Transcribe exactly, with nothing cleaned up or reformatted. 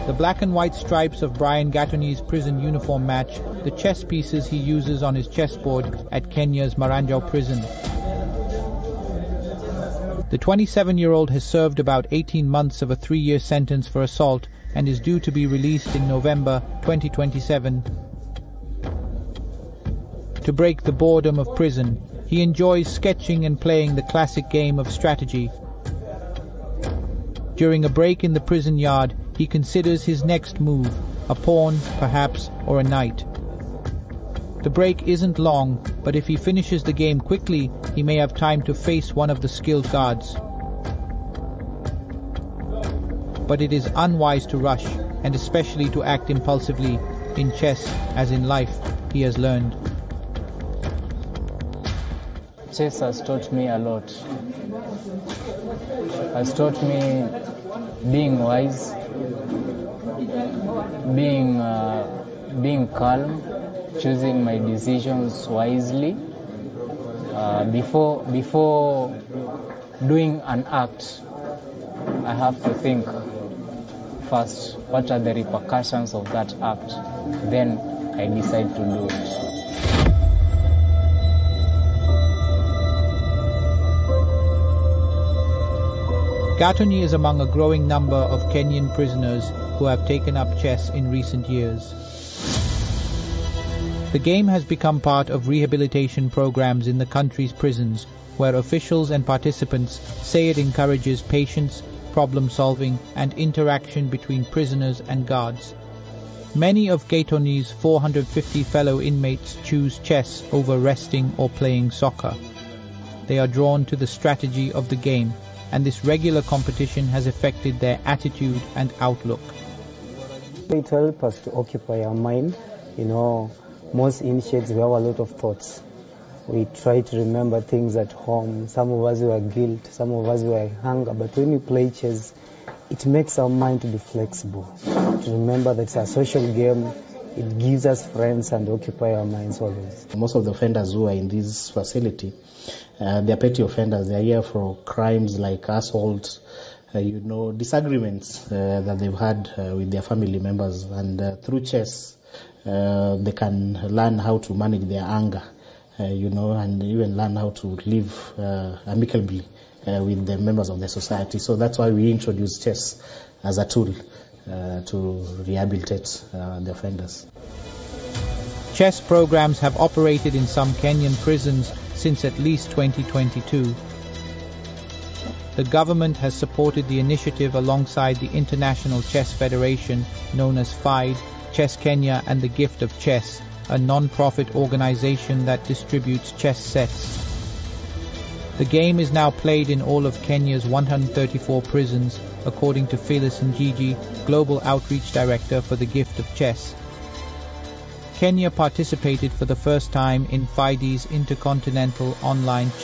The black and white stripes of Brian Gatoni's prison uniform match the chess pieces he uses on his chessboard at Kenya's Maranjao prison. The twenty-seven-year-old has served about eighteen months of a three-year sentence for assault and is due to be released in November twenty twenty-seven. To break the boredom of prison, he enjoys sketching and playing the classic game of strategy. During a break in the prison yard, he considers his next move, a pawn, perhaps, or a knight. The break isn't long, but if he finishes the game quickly, he may have time to face one of the skilled guards. But it is unwise to rush, and especially to act impulsively. In chess, as in life, he has learned. Chess has taught me a lot. Has taught me being wise, being uh, being calm, choosing my decisions wisely. Uh, before before doing an act, I have to think first, what are the repercussions of that act? Then I decide to do it. Gatoni is among a growing number of Kenyan prisoners who have taken up chess in recent years. The game has become part of rehabilitation programs in the country's prisons, where officials and participants say it encourages patience, problem-solving, and interaction between prisoners and guards. Many of Gatoni's four hundred fifty fellow inmates choose chess over resting or playing soccer. They are drawn to the strategy of the game, and this regular competition has affected their attitude and outlook. It helps us to occupy our mind. You know, most initiates, we have a lot of thoughts. We try to remember things at home. Some of us were guilt, some of us were hunger, but when we play chess, it makes our mind to be flexible. To remember that it's a social game, it gives us friends and occupy our minds always. Most of the offenders who are in this facility, uh, they are petty offenders. They are here for crimes like assault, uh, you know, disagreements uh, that they've had uh, with their family members. And uh, through chess, uh, they can learn how to manage their anger, uh, you know, and even learn how to live uh, amicably uh, with the members of the society. So that's why we introduce chess as a tool uh, to rehabilitate uh, the offenders. Chess programs have operated in some Kenyan prisons since at least twenty twenty-two. The government has supported the initiative alongside the International Chess Federation, known as FIDE, Chess Kenya and the Gift of Chess, a non-profit organization that distributes chess sets. The game is now played in all of Kenya's one hundred thirty-four prisons, according to Phyllis Njiji, Global Outreach Director for the Gift of Chess. Kenya participated for the first time in FIDE's Intercontinental Online